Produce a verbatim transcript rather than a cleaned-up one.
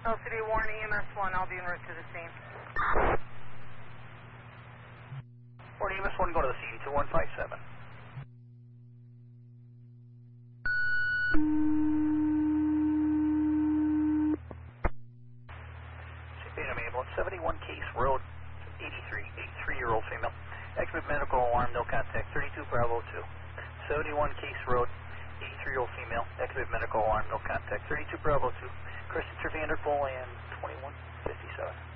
L C D warning, E M S one, I'll be en route to the scene. Warning, E M S one, go to the scene, two one five seven. Beta Mabel, seventy-one Case Road, eighty-three, eighty-three-year-old female. Active medical alarm, no contact, thirty-two Bravo two. seventy-one Case Road, eighty-three-year-old female. Active medical alarm, no contact, thirty-two Bravo two. Christopher Vanderpool and twenty-one fifty-seven.